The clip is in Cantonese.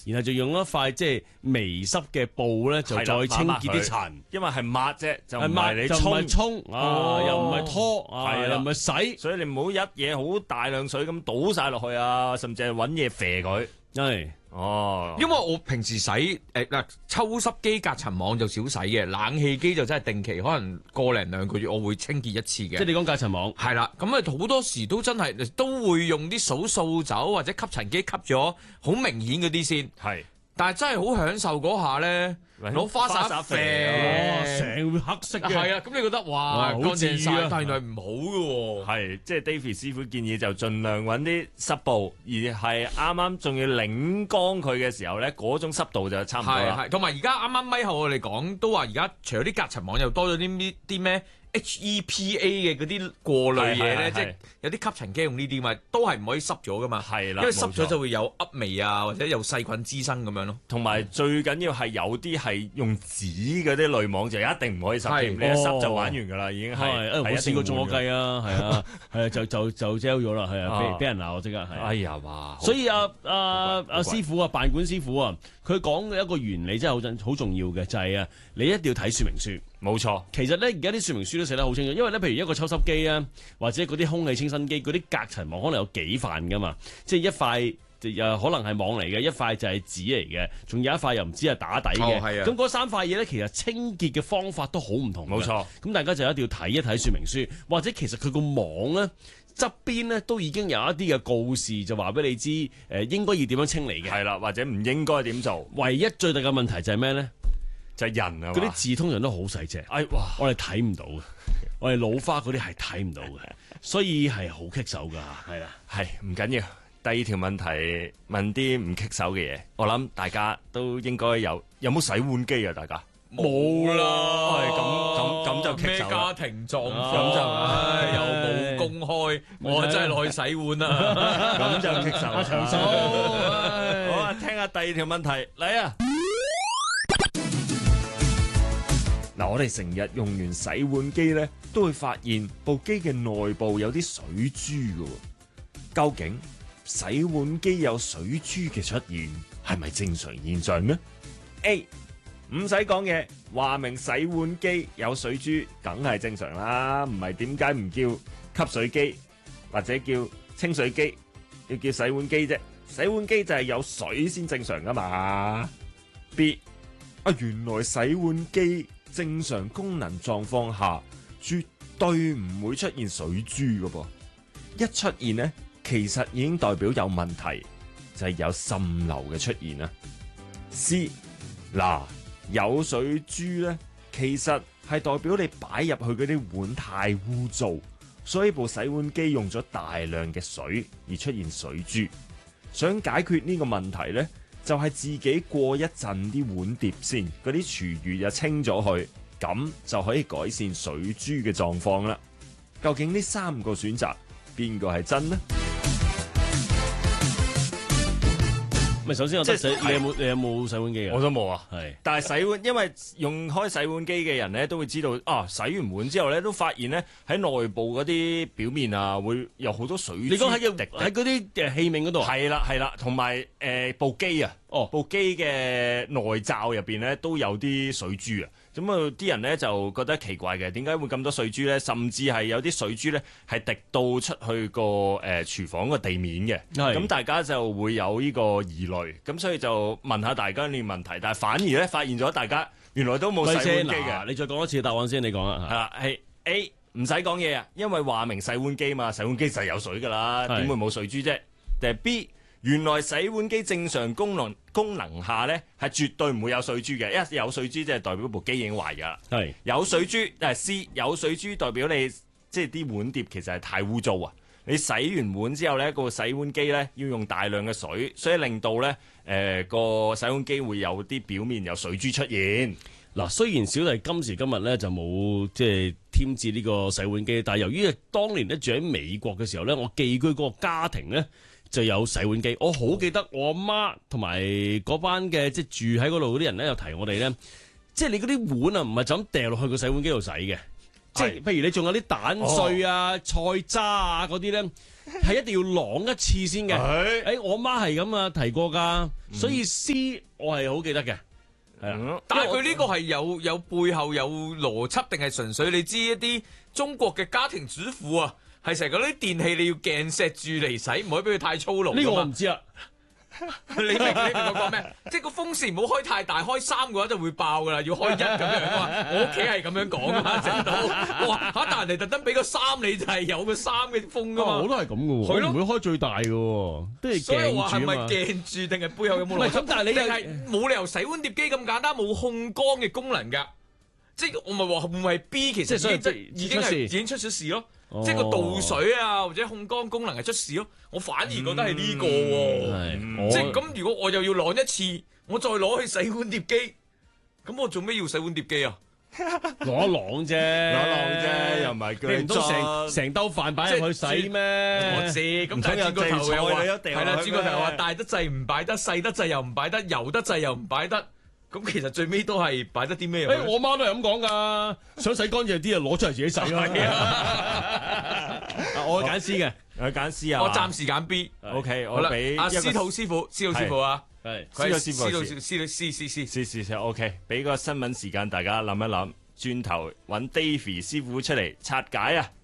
然後就用一塊即係微濕嘅布咧，就再清潔啲塵。 因為係抹啫，就唔抹係你就唔係沖。 沖啊，又唔係拖啊，又唔係洗。 所以你唔好一嘢好大量水咁倒晒落去啊，甚至係揾嘢啡佢。 係因為我平時洗抽濕機隔塵網就少洗嘅，冷氣機就真係定期，可能個零兩個月我會清潔一次嘅。 即係你講隔塵網係啦，咁啊好多時都真係都會用啲掃帚或者吸塵機吸咗好明顯嗰啲先。 係， 但係真係好享受嗰下咧，攞花灑啡， 成會黑色嘅。 係啊，咁你覺得哇乾淨晒，但係原來唔好嘅喎。 係，即係 David 師傅建議就盡量揾啲濕布，而係啱啱仲要擰乾佢嘅時候咧，嗰種濕度就差唔多啦。 係，同埋而家啱啱咪後我哋講都話，而家除咗啲隔塵網，又多咗啲咩HEPA 嘅嗰啲過濾嘢咧，即係有啲吸塵機用呢啲嘛，都係唔可以濕咗噶嘛。 係啦， 因為濕咗就會有噏味啊，或者有細菌滋生咁樣咯。 同埋最緊要係有啲係用紙嗰啲濾網就一定唔可以濕添，你一濕就玩完㗎啦，已經係。 我試過中咗計啊，係啊，係啊，就 gel 咗啦，係啊，俾人鬧即刻係。 哎呀哇！ 所以阿師傅啊，辦館師傅啊，佢講嘅一個原理真係好重要嘅，就係你一定要睇說明書。 冇錯， 其實咧而家啲說明書都寫得好清楚，因為咧譬如一個抽濕機啊，或者嗰啲空氣清新機，嗰啲隔塵網可能有幾塊噶嘛，即係一塊可能係網嚟嘅，一塊就係紙嚟嘅，仲有一塊又唔知係打底嘅。咁嗰三塊嘢咧，其實清潔嘅方法都好唔同。 冇錯， 咁大家就一定要睇一睇說明書，或者其實佢個網咧側邊咧都已經有一啲嘅告示，就話俾你知應該要點樣清理嘅。 係啦，或者唔應該點做。 唯一最大嘅問題就係咩咧？ 就係人啊， 嗰啲字通常都好細隻， 哇！ 我哋睇唔到嘅，我哋老花嗰啲係睇唔到嘅，所以係好棘手噶，係啦， 係唔緊要。第二條問題問啲唔棘手嘅嘢，我諗大家都應該有冇洗碗機啊？大家冇啦， 咁就棘手啦。 咩家庭狀況又冇公開，我真係落去洗碗啦， 咁就棘手啦。長手，好啊，聽下第二條問題嚟啊！嗱，我哋成日用完洗碗機咧，都會發現部機嘅內部有啲水珠嘅。究竟洗碗機有水珠嘅出現係咪正常現象呢？ A 唔使講嘢，話明洗碗機有水珠，梗係正常啦。唔係點解唔叫吸水機或者叫清水機，要叫洗碗機啫？洗碗機就係有水先正常噶嘛。B 原來洗碗機正常功能狀況下，絕對唔會出現水珠噶噃。一出現呢，其實已經代表有問題，就係有滲漏嘅出現啦。C 有水珠呢，其實係代表你擺入去嗰啲碗太污糟，所以部洗碗機用咗大量嘅水而出現水珠。想解決呢個問題呢，就係自己過一陣啲碗碟先，嗰啲廚餘就清咗去，咁就可以改善水珠嘅狀況啦。究竟呢三個選擇邊個係真呢？ 首先我得你有冇洗碗機啊？ 我都冇啊。 係， 但係洗碗，因為用開洗碗機嘅人咧，都會知道洗完碗之後咧，都發現咧喺內部嗰啲表面啊，會有好多水珠。 你講喺嗰啲器皿嗰度？ 係啦，同埋部機啊，部機嘅內罩入邊咧都有啲水珠啊。咁啲人咧就覺得奇怪嘅，點解會咁多水珠咧？甚至係有啲水珠咧係滴到出去個廚房個地面嘅。咁大家就會有呢個疑慮，咁所以就問下大家呢個問題。但係反而咧發現咗大家原來都冇洗碗機嘅。 你再講一次答案先，你講啊。 係啦，係 A 唔使講嘢啊，因為話明洗碗機嘛，洗碗機就係有水噶啦，點會冇水珠啫？定係 B？原來洗碗機正常功能下咧，係絕對唔會有水珠嘅。一有水珠，即係代表部機已經壞㗎啦。係有水珠，C 有水珠代表你即係啲碗碟其實係太污糟啊！你洗完碗之後咧，個洗碗機咧要用大量嘅水，所以令到咧個洗碗機會有啲表面有水珠出現。 嗱，雖然小弟今時今日咧就冇即係添置呢個洗碗機，但係由於當年咧住喺美國嘅時候咧，我寄居嗰個家庭咧就有洗碗機。我好記得我阿媽同埋嗰班嘅即係住喺嗰度嗰啲人咧，又提我哋咧，即係你嗰啲碗啊，唔係就咁掉落去個洗碗機度洗嘅，即係譬如你仲有啲蛋碎啊、菜渣啊嗰啲咧， 係一定要啷一次先嘅。 係我媽係咁啊提過㗎，所以 C 我係好記得嘅。係啊， 但係佢呢個係有背後有邏輯，定係純粹你知一啲中國嘅家庭主婦啊，係成日嗰啲電器你要鏡錫住嚟洗，唔可以俾佢太粗魯㗎嘛。 呢個我唔知啊。 你明我講咩？即係個風扇唔好開太大，開3嘅話就會爆噶啦，要開1咁樣啊嘛。我屋企係咁樣講噶嘛，整到哇嚇！但人哋特登俾個3你就係有個3嘅風噶嘛。 我都係咁嘅喎， 係咯我唔會開最大嘅喎，都係所以話係咪鏡住啊嘛。 鏡住定係背後有冇邏輯？ 唔係咁但係你又定係冇理由洗碗碟機咁簡單冇控光嘅功能㗎？即係我咪話會唔會係 B 其實即係所以已經係已經出咗事咯。即係個倒水啊，或者控光功能係出事咯，我反而覺得係呢個喎。即係咁，如果我又要攞一次，我再攞去洗碗碟機，咁我做咩要洗碗碟機啊？ 攞一啷啫， 又唔係叫你唔通裝成兜飯擺入去洗咩？ 我知，咁但係轉個頭又話你一定係啦，轉個頭又話大得滯唔擺得，細得滯又唔擺得，油得滯又唔擺得。咁其實最尾都係擺得啲咩入去？ 我媽都係咁講㗎，想洗乾淨啲啊，攞出嚟自己洗咯。我揀 C 嘅， 我揀 C 啊， 我暫時揀 B。 OK， 好啦， 我俾阿司徒師傅啊， 係佢係司徒師傅 ，OK，俾個新聞時間大家諗一諗，轉頭揾 Davy 師傅出嚟拆解啊！